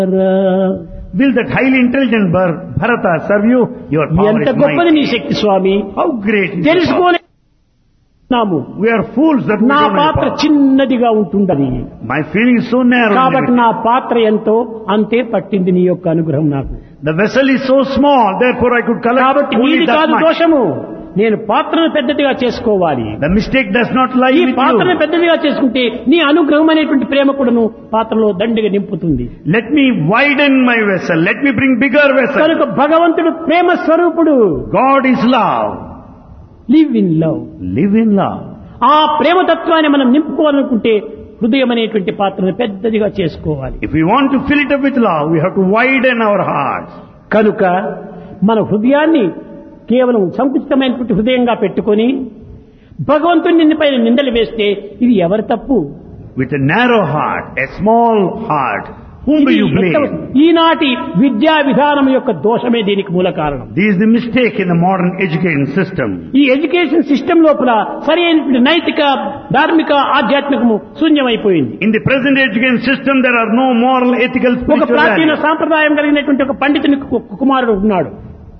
Will that highly intelligent Bharata serve you? Your power ఎంత is గొప్పది నీ mighty. Shakti Swamy. How great is your power? తెలుసుకోలేము. We are fools that we నా don't know పాత్ర your power. చిన్నదిగా ఉంటుందని. My feeling is so narrow. కాబట్టి and నా పాత్ర ఎంతో అంతే పట్టింది నీ యొక్క అనుగ్రహం నాకు. limited. The vessel is so small, therefore I could collect కాబట్టి only నీది that కాదు much. దోషము. నేను పాత్రను పెద్దదిగా చేసుకోవాలి. The mistake does not lie ఈ with పాత్రను you. పెద్దదిగా చేసుకుంటే నీ అనుగ్రహం అనేటువంటి ప్రేమ కూడాను పాత్రలో దండిగా నింపుతుంది. Let me widen my vessel. Let me bring bigger vessel. కనుక భగవంతుడు ప్రేమ స్వరూపుడు. God is love. Live in love. Live in love. ఆ ప్రేమతత్వాన్ని మనం నింపుకోవాలనుకుంటే హృదయం అనేటువంటి పాత్రను పెద్దదిగా చేసుకోవాలి. If we want to fill it up with love, we have to widen our hearts. కనుక మన హృదయాన్ని కేవలం సంకుచితమైనటువంటి హృదయంగా పెట్టుకొని భగవంతుని నిన్నపైన నిందలు వేస్తే ఇది ఎవరి తప్పు? With a narrow heart, a small heart, whom do ఇది you blame? ఈనాటి విద్యా విధానం యొక్క దోషమే దీనికి మూల కారణం. This is the mistake in the modern education system. ఈ ఎడ్యుకేషన్ సిస్టమ్ లోపల సరి అయినటువంటి నైతిక ధార్మిక ఆధ్యాత్మికము శూన్యమైపోయింది. In the present education system, there are no moral, ethical, ఒక spiritual ప్రాచీన values. సాంప్రదాయం కలిగినటువంటి ఒక పండితుని కుమారుడు ఉన్నాడు.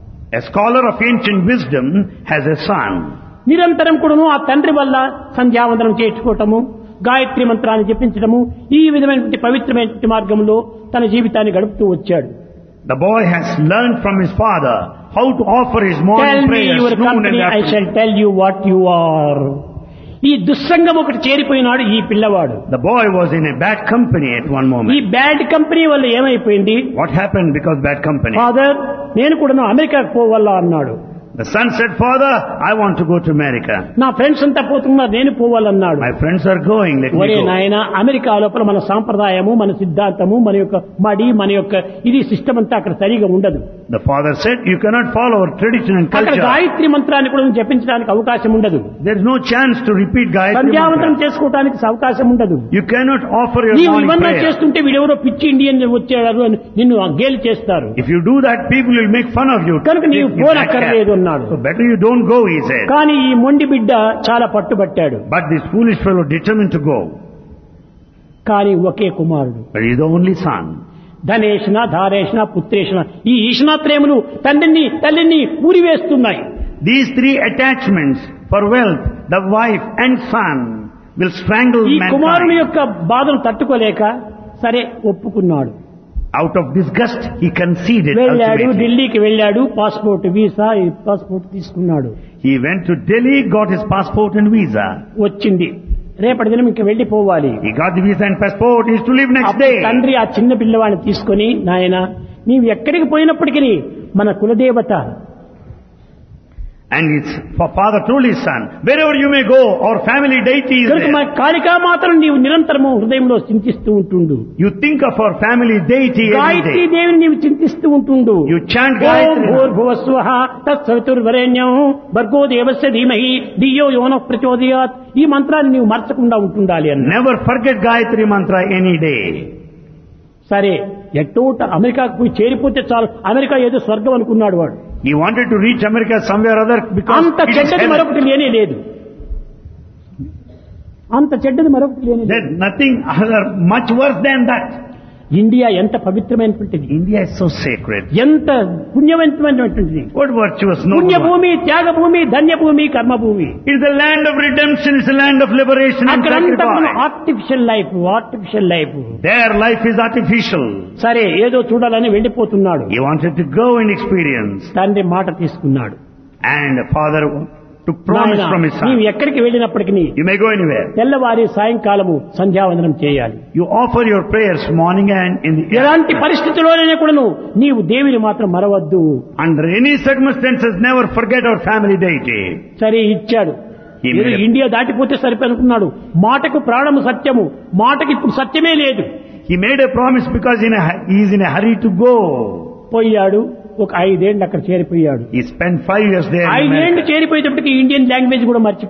A scholar of ancient wisdom has a son. నిరంతరం కూడాను ఆ తండ్రి వల్ల సంధ్యావందనం చేయించుకోవటము, గాయత్రి మంత్రాన్ని జపించడము, ఈ విధమైనటువంటి పవిత్రమైనటువంటి మార్గంలో తన జీవితాన్ని గడుపుతూ వచ్చాడు. The boy has learned from his father how to offer his Tell morning me prayers, your noon and company, I afternoon. shall tell you what you are. ఈ దుస్సంగం ఒకటి చేరిపోయినాడు ఈ పిల్లవాడు. The boy was in a bad company at one ఈ moment. Bad company వల్ల ఏమైపోయింది? What happened because bad company? Father, నేను కూడా అమెరికాకు పోవాలా అన్నాడు. The son said, Father, I want to go to America. నా ఫ్రెండ్స్ అంతా పోతున్నారు, నేను పోవాలన్నాడు. My friends are going, let ఒరే me go. నాయన, అమెరికా లోపల మన సాంప్రదాయము, మన సిద్ధాంతము, మన యొక్క మడి, మన యొక్క ఇది సిస్టమ్ అంతా అక్కడ సరిగా ఉండదు. The father said, you cannot follow our tradition and అక్కడ culture. గాయత్రి మంత్రాన్ని కూడా జపించడానికి అవకాశం ఉండదు. There is no chance to repeat Gayatri సంధ్యావందనం Mantra. చేసుకోవడానికి అవకాశం ఉండదు. You cannot offer your నీవు morning ఇవన్నీ prayer. చేస్తుంటే వీడెవరో పిచ్చి ఇండియన్ వచ్చాడు అని నిన్ను గేలి చేస్తారు. If you do that, people will make fun of you. కనుక నీవు Take you back పోనక్కర్లేదు here. అన్నాడు. So better you don't go, he said. కానీ ఈ మొండి బిడ్డ చాలా పట్టుబట్టాడు. But this foolish fellow determined to go. కానీ ఒకే కుమారుడు. But he is the only son. ధనేషణ, ధారేషణ, పుత్రేషణ, ఈ ఈషణాత్రేములు తండ్రిని తల్లిని ఊరివేస్తున్నాయి. These three attachments for wealth, the wife and son, will strangle ఈ కుమారుని mankind. యొక్క బాధను తట్టుకోలేక సరే ఒప్పుకున్నాడు. Out of disgust, he conceded వెళ్ళాడు, ultimately. ఢిల్లీకి వెళ్ళాడు, పాస్పోర్ట్ వీసా ఈ పాస్పోర్ట్ తీసుకున్నాడు. He went to Delhi, got his passport and visa. వచ్చింది, రేపటి దినం ఇంక వెళ్ళిపోవాలి. He got the visa and passport, he is to leave next అప్పుడు day. తండ్రి ఆ చిన్న పిల్లవాడిని తీసుకొని, నాయన నీవు ఎక్కడికి పోయినప్పటికీ మన కులదేవత, And his father told his son, wherever you may go, our family deity is కనుక మన there. కాళికామాతను నీవు నిరంతరము హృదయంలో చింతిస్తూ ఉంటుండు. You think of our family deity every Gayatri day. దేవిని నీవు చింతిస్తూ ఉంటుండు. You chant Om Gayatri. భూర్భువస్వః తత్సవితుర్వరేణ్యం భర్గో దేవస్య ధీమహి ధియో యో నః ప్రచోదయాత్, ఈ మంత్రాన్ని నీవు మర్చకుండా ఉంటుండాలి అన్న. Never forget Gayatri mantra any day. సరే, ఎట్టోట అమెరికాకు పోయి చేరిపోతే చాలు, అమెరికా ఏదో స్వర్గం అనుకున్నాడు వాడు. He wanted to reach America somewhere or other because అంత it is చెడ్డది heaven. మరొకటి లేనే లేదు. అంత చెడ్డది మరొకటి లేనే లేదు. There's nothing other much worse than that. India ఎంత పవిత్రమైనటువంటిది, India is so sacred. ఎంత పుణ్యవంతమైనటువంటిది. What virtuous noble one. Punyabhoomi, Thyagabhoomi, ధన్యభూమి, కర్మభూమి. It is the land of redemption, it's a land of liberation and అక్కడంతా sacrifice. Artificial life, artificial life. Their life is artificial. సరే, ఏదో చూడాలని వెళ్ళిపోతున్నాడు. He wanted to go and experience. తండ్రి మాట తీసుకున్నాడు. And father took promise నాయనా, from his నీవు son. ఎక్కడికి వెళ్ళినప్పటికీ You may go anywhere. తెల్లవారి సాయంకాలము సంధ్యావందనం చేయాలి. You offer your prayers morning and in the ఎలాంటి పరిస్థితుల్లోనైనా కూడాను నీవు దేవిని మాత్రం మరవద్దు. Under any circumstances, never forget our family deity. సరే, ఇచ్చాడు. He ఏదో made a- ఇండియా దాటిపోతే సరిపోనుకున్నాడు. మాటకు ప్రాణము సత్యము, మాటకి ఇప్పుడు సత్యమే లేదు. He made a promise because he is in a hurry to go. పోయాడు, ఒక 5 ఏళ్ళు అక్కడ చేరిపోయాడు. He spent 5 years there in 5 ఏళ్ళు America. చేరిపోయేటప్పటికి ఇండియన్ లాంగ్వేజ్ కూడా మర్చిపోయాడు.